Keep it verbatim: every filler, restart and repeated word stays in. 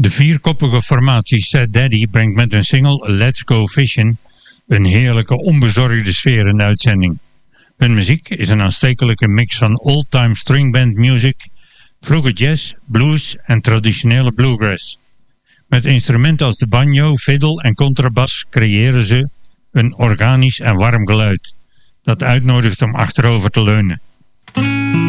De vierkoppige formatie Sad Daddy brengt met hun single Let's Go Fishing een heerlijke onbezorgde sfeer in de uitzending. Hun muziek is een aanstekelijke mix van old-time stringband music, vroege jazz, blues en traditionele bluegrass. Met instrumenten als de banjo, fiddle en contrabas creëren ze een organisch en warm geluid dat uitnodigt om achterover te leunen.